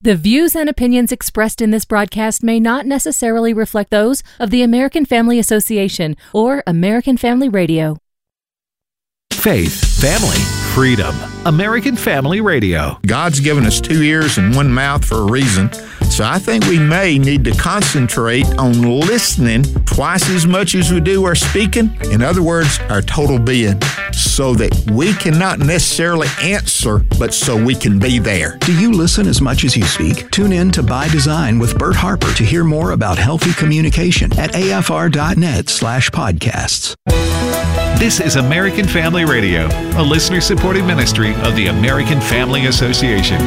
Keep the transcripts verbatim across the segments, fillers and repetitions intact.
The views and opinions expressed in this broadcast may not necessarily reflect those of the American Family Association or American Family Radio. Faith, family, freedom. American Family Radio. God's given us two ears and one mouth for a reason, so I think we may need to concentrate on listening twice as much as we do our speaking. In other words, our total being, so that we can not necessarily answer, but so we can be there. Do you listen as much as you speak? Tune in to By Design with Bert Harper to hear more about healthy communication at afr.net slash podcasts. This is American Family Radio, a listener-supported ministry of the American Family Association.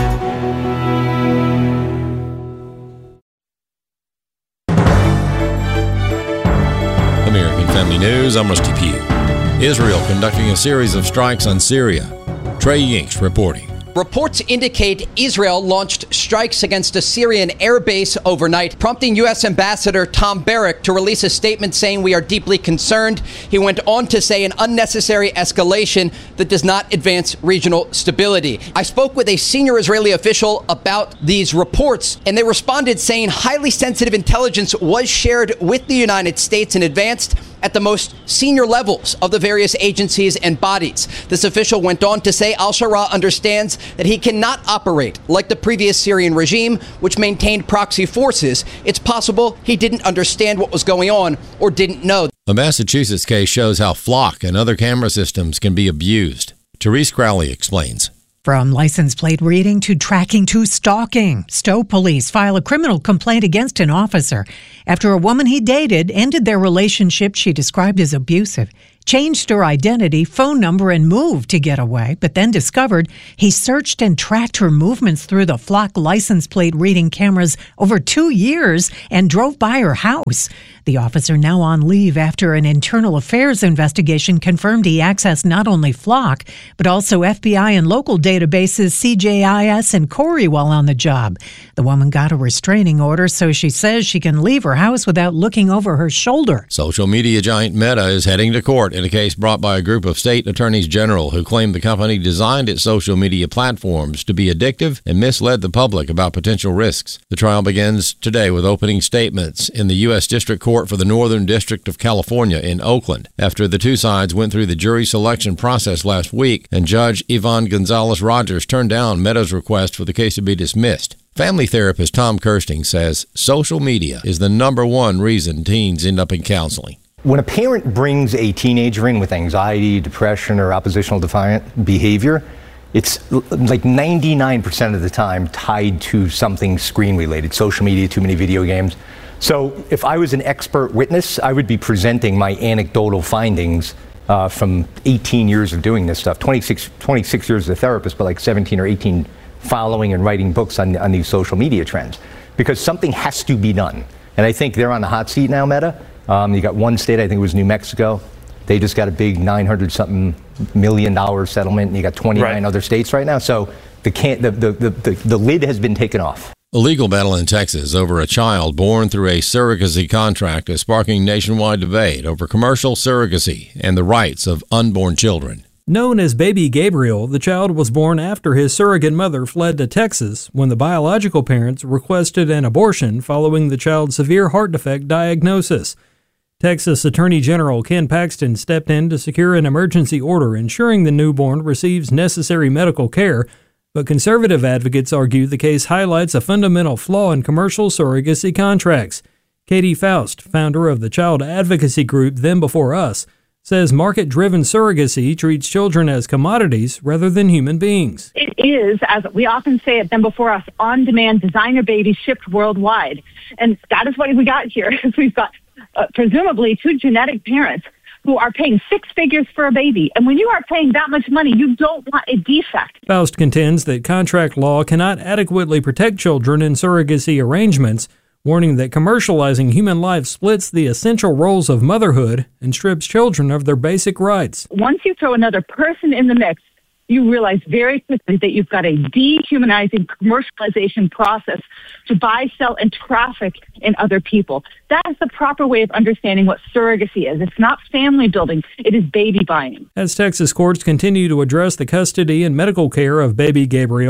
American Family News, I'm Rusty Pugh. Israel conducting a series of strikes on Syria. Trey Yinks reporting. Reports indicate Israel launched strikes against a Syrian air base overnight, prompting U S Ambassador Tom Barrack to release a statement saying, "We are deeply concerned." He went on to say an unnecessary escalation that does not advance regional stability. I spoke with a senior Israeli official about these reports, and they responded saying highly sensitive intelligence was shared with the United States and advanced at the most senior levels of the various agencies and bodies. This official went on to say al-Shara understands that he cannot operate like the previous Syrian regime, which maintained proxy forces. It's possible he didn't understand what was going on or didn't know. The Massachusetts case shows how Flock and other camera systems can be abused. Therese Crowley explains. From license plate reading to tracking to stalking, Stowe police file a criminal complaint against an officer after a woman he dated ended their relationship she described as abusive, changed her identity, phone number, and moved to get away, but then discovered he searched and tracked her movements through the Flock license plate reading cameras over two years and drove by her house. The officer, now on leave after an internal affairs investigation, confirmed he accessed not only Flock, but also F B I and local databases C J I S and Corey while on the job. The woman got a restraining order, so she says she can leave her house without looking over her shoulder. Social media giant Meta is heading to court in a case brought by a group of state attorneys general who claim the company designed its social media platforms to be addictive and misled the public about potential risks. The trial begins today with opening statements in the U S District Court for the Northern District of California in Oakland after the two sides went through the jury selection process last week and Judge Yvonne Gonzalez-Rogers turned down Meta's request for the case to be dismissed. Family therapist Tom Kirsting says social media is the number one reason teens end up in counseling. When a parent brings a teenager in with anxiety, depression, or oppositional defiant behavior, it's like ninety-nine percent of the time tied to something screen-related, social media, too many video games. So if I was an expert witness, I would be presenting my anecdotal findings uh, from eighteen years of doing this stuff, twenty-six, twenty-six years as a therapist, but like seventeen or eighteen following and writing books on, on these social media trends, because something has to be done. And I think they're on the hot seat now, Meta. Um, you got one state, I think it was New Mexico. They just got a big nine hundred something million dollar settlement, and you got twenty-nine right. other states right now. So the, can, the, the, the, the, the lid has been taken off. A legal battle in Texas over a child born through a surrogacy contract is sparking nationwide debate over commercial surrogacy and the rights of unborn children. Known as Baby Gabriel, the child was born after his surrogate mother fled to Texas when the biological parents requested an abortion following the child's severe heart defect diagnosis. Texas Attorney General Ken Paxton stepped in to secure an emergency order ensuring the newborn receives necessary medical care, but conservative advocates argue the case highlights a fundamental flaw in commercial surrogacy contracts. Katie Faust, founder of the child advocacy group Them Before Us, says market-driven surrogacy treats children as commodities rather than human beings. It is, as we often say at Them Before Us, on-demand designer babies shipped worldwide. And that is what we got here. We've got uh, presumably two genetic parents who are paying six figures for a baby. And when you are paying that much money, you don't want a defect. Faust contends that contract law cannot adequately protect children in surrogacy arrangements, warning that commercializing human life splits the essential roles of motherhood and strips children of their basic rights. Once you throw another person in the mix, you realize very quickly that you've got a dehumanizing commercialization process to buy, sell, and traffic in other people. That is the proper way of understanding what surrogacy is. It's not family building. It is baby buying. As Texas courts continue to address the custody and medical care of baby Gabriel,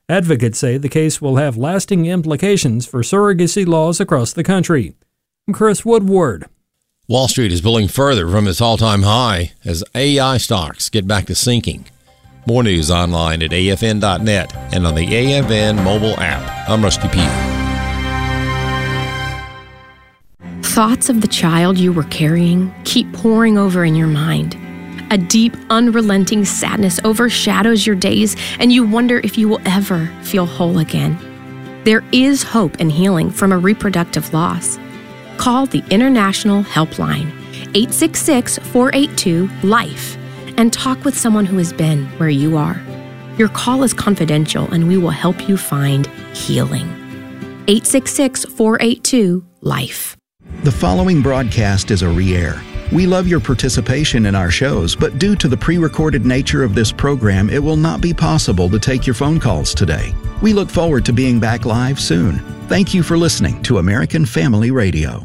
Advocates say the case will have lasting implications for surrogacy laws across the country. I'm Chris Woodward. Wall Street is pulling further from its all-time high as A I stocks get back to sinking. More news online at A F N dot net and on the A F N mobile app. I'm Rusty Pugh. Thoughts of the child you were carrying keep pouring over in your mind. A deep, unrelenting sadness overshadows your days, and you wonder if you will ever feel whole again. There is hope and healing from a reproductive loss. Call the International Helpline, eight six six, four eight two, LIFE, and talk with someone who has been where you are. Your call is confidential, and we will help you find healing. eight six six, four eight two, LIFE. The following broadcast is a re-air. We love your participation in our shows, but due to the pre-recorded nature of this program, it will not be possible to take your phone calls today. We look forward to being back live soon. Thank you for listening to American Family Radio.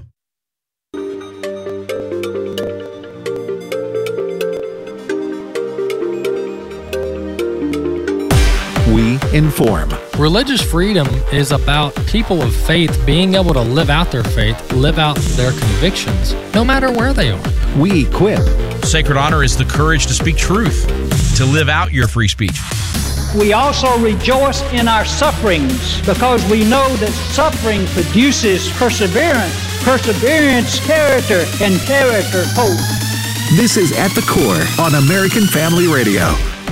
We inform. Religious freedom is about people of faith being able to live out their faith, live out their convictions, no matter where they are. We equip. Sacred honor is the courage to speak truth, to live out your free speech. We also rejoice in our sufferings because we know that suffering produces perseverance, perseverance, character, and character, hope. This is At the Core on American Family Radio.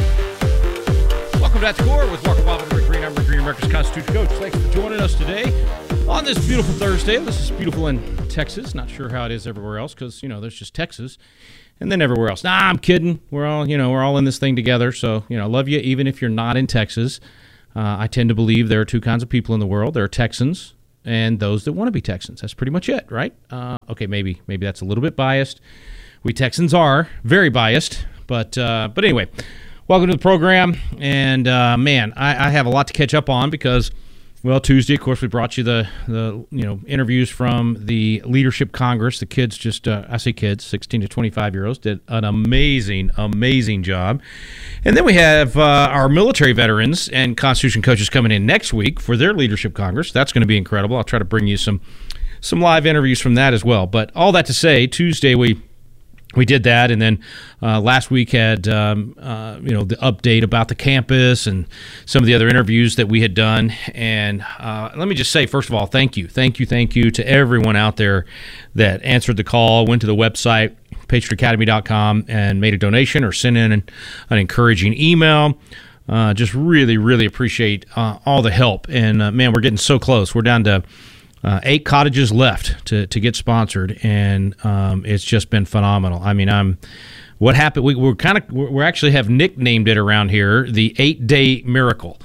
Welcome to At the Core with Mark Bob and Rick Green. I'm Rick Green, America's Constitution Coach. Thanks for joining us today on this beautiful Thursday. This is beautiful in Texas. Not sure how it is everywhere else because, you know, there's just Texas and then everywhere else. Nah, I'm kidding. We're all, you know, we're all in this thing together. So, you know, I love you even if you're not in Texas. Uh, I tend to believe there are two kinds of people in the world. There are Texans and those that want to be Texans. That's pretty much it, right? Uh, okay, maybe maybe that's a little bit biased. We Texans are very biased. But, uh, but anyway, welcome to the program. And, uh, man, I, I have a lot to catch up on because, well, Tuesday, of course, we brought you the, the you know, interviews from the Leadership Congress. The kids just, uh, I say kids, sixteen to twenty-five-year-olds, did an amazing, amazing job. And then we have uh, our military veterans and Constitution coaches coming in next week for their Leadership Congress. That's going to be incredible. I'll try to bring you some, some live interviews from that as well. But all that to say, Tuesday we... We did that, and then uh, last week had um, uh, you know the update about the campus and some of the other interviews that we had done. And uh, let me just say, first of all, thank you, thank you, thank you to everyone out there that answered the call, went to the website, patriot academy dot com, and made a donation or sent in an, an encouraging email. Uh, just really, really appreciate uh, all the help. And, uh, man, we're getting so close. We're down to Uh, eight cottages left to, to get sponsored, and um, it's just been phenomenal. I mean, I'm what happened. We, we're kind of we actually have nicknamed it around here the eight day miracle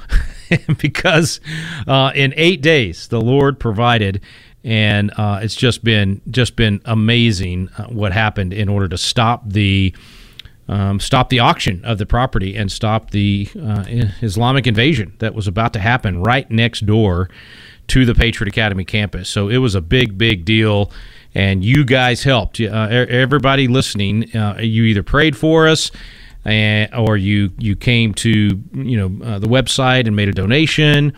because uh, in eight days the Lord provided, and uh, it's just been just been amazing uh, what happened in order to stop the um, stop the auction of the property and stop the uh, Islamic invasion that was about to happen right next door to the Patriot Academy campus. So it was a big, big deal, and you guys helped. Uh, everybody listening, uh, you either prayed for us, uh, or you you came to you know uh, the website and made a donation,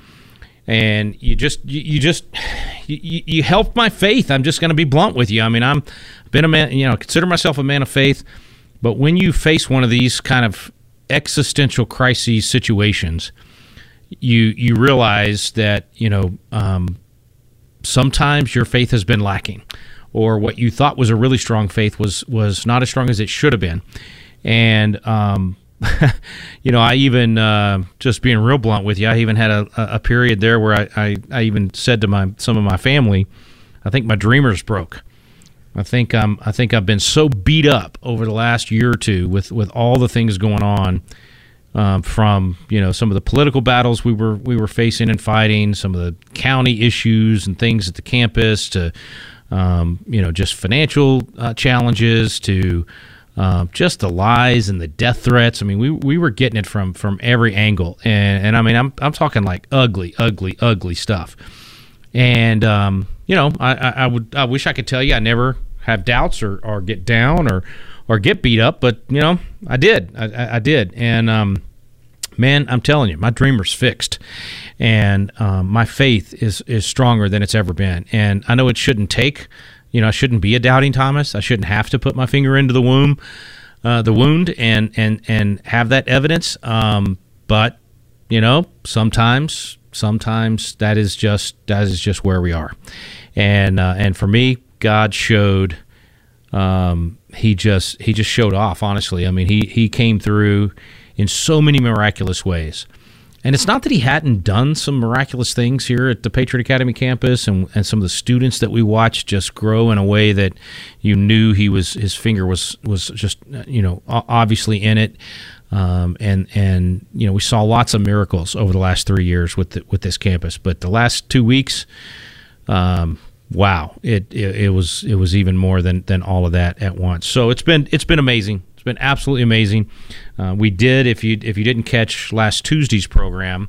and you just you, you just you, you helped my faith. I'm just going to be blunt with you. I mean, I'm been a man, you know, consider myself a man of faith, but when you face one of these kind of existential crises situations, you you realize that, you know, um, sometimes your faith has been lacking, or what you thought was a really strong faith was was not as strong as it should have been. And, um, you know, I even, uh, just being real blunt with you, I even had a, a period there where I, I, I even said to my some of my family, I think my dreamers broke. I think I'm I think I've been so beat up over the last year or two with, with all the things going on. Um, from you know some of the political battles we were we were facing and fighting, some of the county issues and things at the campus, to um, you know just financial uh, challenges, to uh, just the lies and the death threats. I mean, we we were getting it from from every angle, and and I mean I'm I'm talking like ugly, ugly, ugly stuff. And um, you know I, I, I would I wish I could tell you I never have doubts or, or get down or. or get beat up, but, you know, I did. I, I did. And um, man, I'm telling you, my dreamer's fixed, and um, my faith is is stronger than it's ever been. And I know it shouldn't take, you know, I shouldn't be a doubting Thomas. I shouldn't have to put my finger into the womb, uh, the wound, and and and have that evidence. Um, but you know, sometimes, sometimes that is just that is just where we are. And uh, and for me, God showed. Um, he just he just showed off. Honestly, I mean, he he came through in so many miraculous ways. And it's not that he hadn't done some miraculous things here at the Patriot Academy campus, and, and some of the students that we watched just grow in a way that you knew he was his finger was was just you know obviously in it. Um, and and you know we saw lots of miracles over the last three years with the, with this campus, but the last two weeks. Um, Wow, it, it it was it was even more than, than all of that at once. So it's been it's been amazing. It's been absolutely amazing. Uh, we did if you if you didn't catch last Tuesday's program,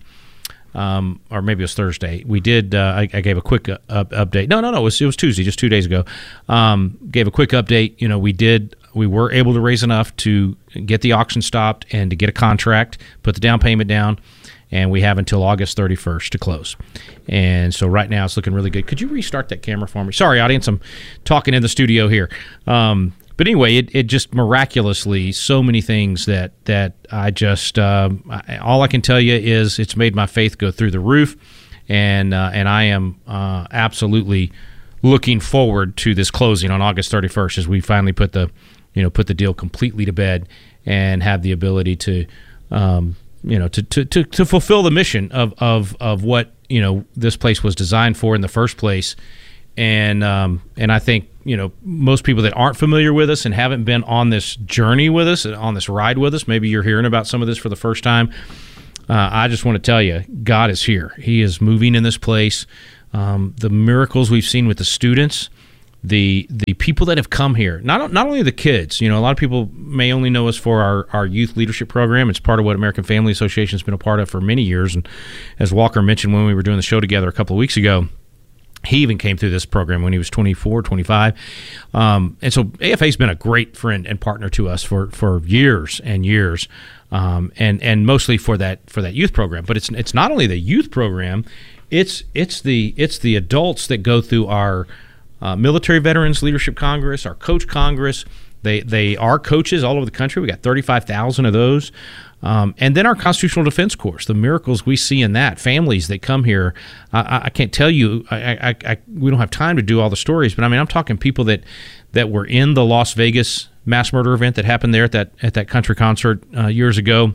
um, or maybe it was Thursday. We did. Uh, I, I gave a quick uh, up, update. No, no, no. It was it was Tuesday, just two days ago. Um, gave a quick update. You know, we did. We were able to raise enough to get the auction stopped and to get a contract, put the down payment down. And we have until August thirty-first to close. And so right now it's looking really good. Could you restart that camera for me? Sorry, audience, I'm talking in the studio here. Um, but anyway, it, it just miraculously, so many things that, that I just, um, I, all I can tell you is it's made my faith go through the roof. And, uh, and I am uh, absolutely looking forward to this closing on August thirty-first as we finally put the, you know, put the deal completely to bed and have the ability to, um, you know, to, to, to, to fulfill the mission of, of, of what, you know, this place was designed for in the first place. And, um, and I think, you know, most people that aren't familiar with us and haven't been on this journey with us, on this ride with us, maybe you're hearing about some of this for the first time. Uh, I just want to tell you, God is here. He is moving in this place. Um, the miracles we've seen with the students, the the people that have come here, not not only the kids, you know, a lot of people may only know us for our, our youth leadership program. It's part of what American Family Association has been a part of for many years. And as Walker mentioned when we were doing the show together a couple of weeks ago, he even came through this program when he was twenty-four, twenty-five. Um, and so A F A's been a great friend and partner to us for, for years and years. Um, and, and mostly for that for that youth program. But it's it's not only the youth program, it's it's the it's the adults that go through our Uh, Military Veterans Leadership Congress, our Coach Congress. They they are coaches all over the country. We got thirty-five thousand of those. Um, and then our Constitutional Defense course, the miracles we see in that, families that come here. I, I can't tell you, I, I, I, we don't have time to do all the stories, but I mean, I'm talking people that, that were in the Las Vegas mass murder event that happened there at that, at that country concert uh, years ago.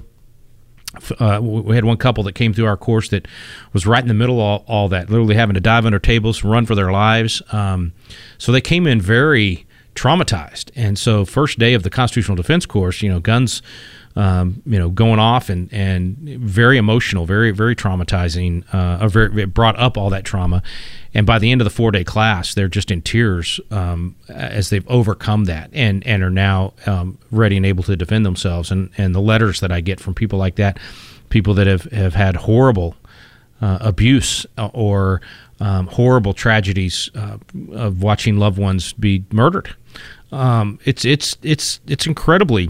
Uh, we had one couple that came through our course that was right in the middle of all, all that, literally having to dive under tables, run for their lives. Um, so they came in very traumatized. And so first day of the Constitutional Defense course, you know, guns, um, you know, going off and, and very emotional, very, very traumatizing. Uh, or very, it brought up all that trauma. And by the end of the four-day class, they're just in tears um, as they've overcome that and, and are now um, ready and able to defend themselves. And, and the letters that I get from people like that, people that have, have had horrible uh, abuse or um, horrible tragedies uh, of watching loved ones be murdered. Um, it's it's it's it's incredibly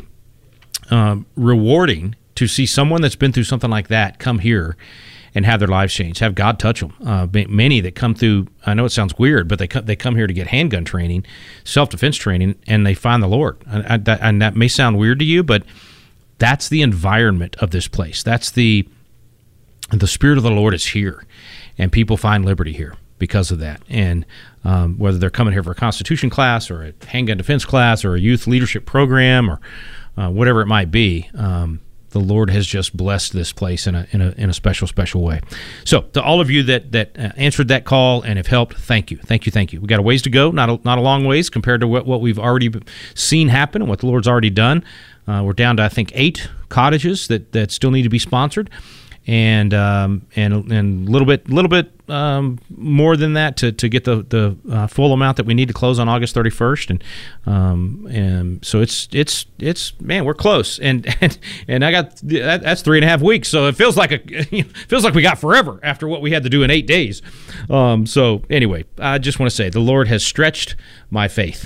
um, rewarding to see someone that's been through something like that come here and have their lives changed, have God touch them. Uh, many that come through, I know it sounds weird, but they come, they come here to get handgun training, self-defense training, and they find the Lord. And, I, that, and that may sound weird to you, but that's the environment of this place. That's the the Spirit of the Lord is here, and people find liberty here because of that. And um, whether they're coming here for a Constitution class or a handgun defense class or a youth leadership program or uh, whatever it might be, um, the Lord has just blessed this place in a in a in a special special way. So to all of you that that uh, answered that call and have helped, thank you, thank you, thank you. We got a ways to go, not a, not a long ways compared to what, what we've already seen happen and what the Lord's already done. Uh, we're down to I think eight cottages that, that still need to be sponsored, and um, and and a little bit little bit um, more than that to, to get the the uh, full amount that we need to close on August thirty-first, and um, and so it's it's it's man, we're close, and and, and I got that, that's three and a half weeks, so it feels like a it feels like we got forever after what we had to do in eight days. Um, so anyway, I just want to say the Lord has stretched my faith.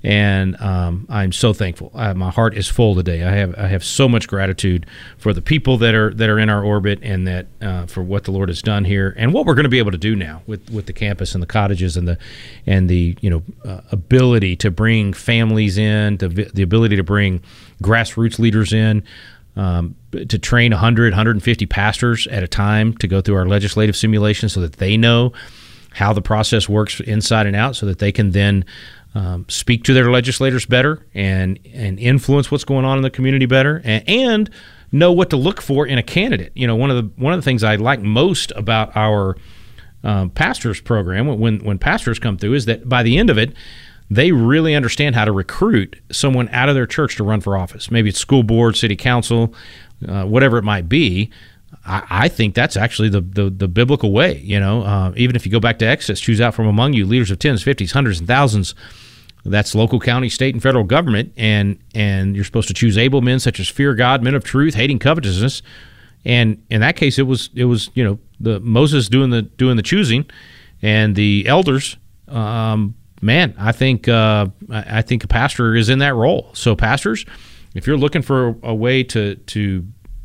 And um, I'm so thankful. I, my heart is full today. I have I have so much gratitude for the people that are that are in our orbit, and that uh, for what the Lord has done here, and what we're going to be able to do now with, with the campus and the cottages and the and the you know uh, ability to bring families in, the the ability to bring grassroots leaders in. Um, to train one hundred, one hundred fifty pastors at a time to go through our legislative simulation so that they know how the process works inside and out, so that they can then um, speak to their legislators better and and influence what's going on in the community better, and, and know what to look for in a candidate. You know, one of the one of the things I like most about our um, pastors program when when pastors come through is that by the end of it, they really understand how to recruit someone out of their church to run for office. Maybe it's school board, city council, uh, whatever it might be. I, I think that's actually the, the, the biblical way. You know, uh, even if you go back to Exodus, choose out from among you leaders of tens, fifties, hundreds, and thousands. That's local, county, state, and federal government. And and you're supposed to choose able men such as fear God, men of truth, hating covetousness. And in that case, it was it was you know the Moses doing the doing the choosing, and the elders. Um, Man, I think uh, I think a pastor is in that role. So pastors, if you're looking for a way to to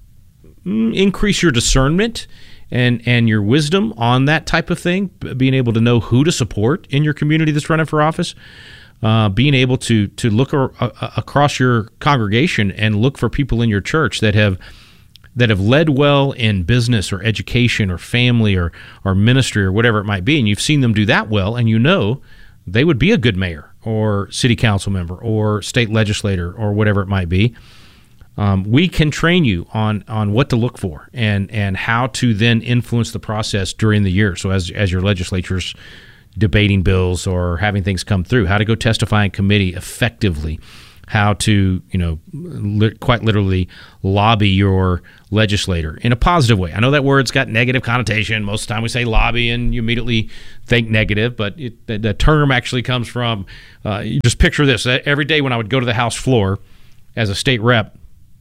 increase your discernment and and your wisdom on that type of thing, being able to know who to support in your community that's running for office, uh, being able to to look ar- across your congregation and look for people in your church that have that have led well in business or education or family or or ministry or whatever it might be, and you've seen them do that well, and you know they would be a good mayor or city council member or state legislator or whatever it might be. Um, we can train you on on what to look for and and how to then influence the process during the year. So as as your legislature's debating bills or having things come through, how to go testify in committee effectively, how to, you know, li- quite literally lobby your legislator in a positive way. I know that word's got negative connotation. Most of the time we say lobby and you immediately think negative, but it, the, the term actually comes from, uh, you just picture this. Every day when I would go to the House floor as a state rep,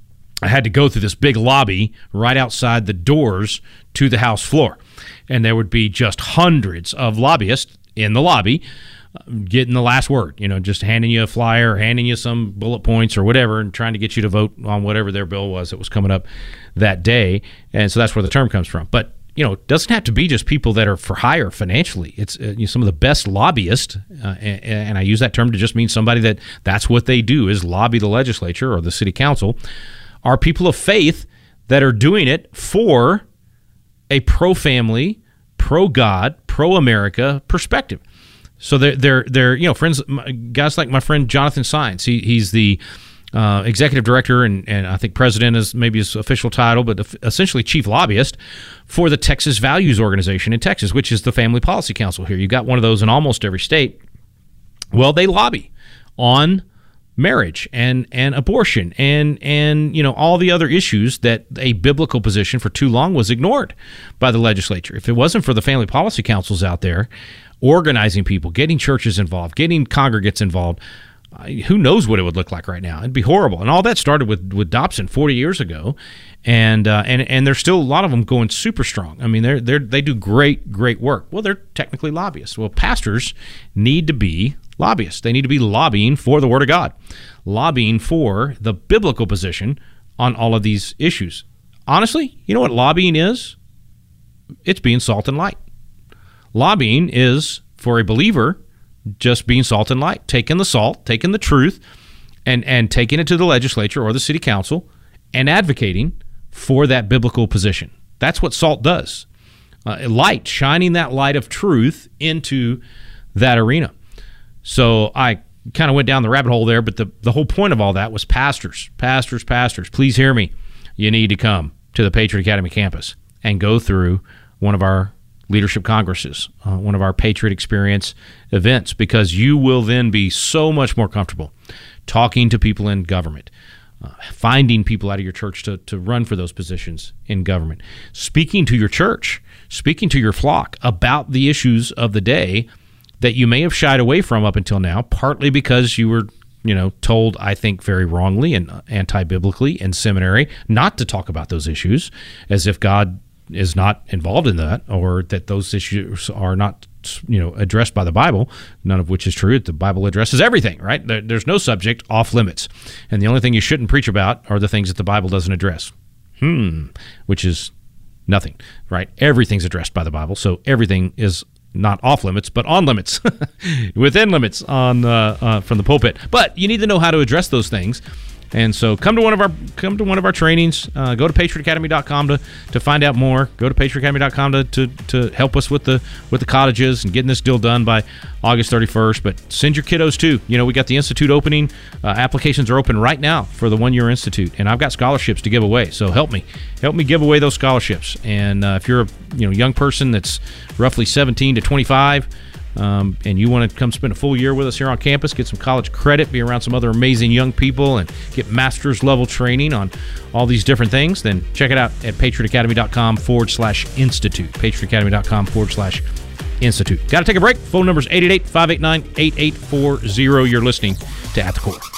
I had to go through this big lobby right outside the doors to the House floor. And there would be just hundreds of lobbyists in the lobby getting the last word, you know, just handing you a flyer, handing you some bullet points or whatever, and trying to get you to vote on whatever their bill was that was coming up that day. And so that's where the term comes from. But, you know, it doesn't have to be just people that are for hire financially. It's uh, you know, some of the best lobbyists, uh, and, and I use that term to just mean somebody that that's what they do is lobby the legislature or the city council, are people of faith that are doing it for a pro-family, pro-God, pro-America perspective. So they're, they're, they're, you know, friends, guys like my friend Jonathan Saenz. He, he's the uh, executive director and, and I think president is maybe his official title, but essentially chief lobbyist for the Texas Values Organization in Texas, which is the Family Policy Council here. You've got one of those in almost every state. Well, they lobby on marriage and, and abortion and, and, you know, all the other issues that a biblical position for too long was ignored by the legislature. If it wasn't for the family policy councils out there organizing people, getting churches involved, getting congregates involved, uh, who knows what it would look like right now? It'd be horrible. And all that started with, with Dobson forty years ago, and uh, and and there's still a lot of them going super strong. I mean, they're they they do great great work. Well, they're technically lobbyists. Well, pastors need to be lobbyists. They need to be lobbying for the Word of God, lobbying for the biblical position on all of these issues. Honestly, you know what lobbying is? It's being salt and light. Lobbying is, for a believer, just being salt and light, taking the salt, taking the truth, and, and taking it to the legislature or the city council and advocating for that biblical position. That's what salt does. Uh, light, shining that light of truth into that arena. So I kind of went down the rabbit hole there, but the, the whole point of all that was pastors, pastors, pastors. Please hear me. You need to come to the Patriot Academy campus and go through one of our leadership congresses, uh, one of our Patriot Experience events, because you will then be so much more comfortable talking to people in government, uh, finding people out of your church to, to run for those positions in government, speaking to your church, speaking to your flock about the issues of the day that you may have shied away from up until now, partly because you were, you know, told, I think, very wrongly and anti-biblically in seminary not to talk about those issues, as if God is not involved in that, or that those issues are not you know, addressed by the Bible, none of which is true. The Bible addresses everything, right? There, there's no subject off limits. And the only thing you shouldn't preach about are the things that the Bible doesn't address. Hmm, which is nothing, right? Everything's addressed by the Bible, so everything is not off limits, but on limits, within limits on uh, uh, from the pulpit. But you need to know how to address those things. And so come to one of our come to one of our trainings. Uh, go to patriot academy dot com to, to find out more. Go to patriot academy dot com to, to, to help us with the with the cottages and getting this deal done by August thirty-first. But send your kiddos too. You know, we got the Institute opening. Uh, applications are open right now for the one-year Institute, and I've got scholarships to give away. So help me, help me give away those scholarships. And uh, if you're a you know young person that's roughly seventeen to twenty-five. Um, and you want to come spend a full year with us here on campus, get some college credit, be around some other amazing young people, and get master's level training on all these different things, then check it out at patriot academy dot com forward slash institute. patriot academy dot com forward slash institute. Got to take a break. Phone number is eight eight eight, five eight nine, eight eight four zero. You're listening to At the Core.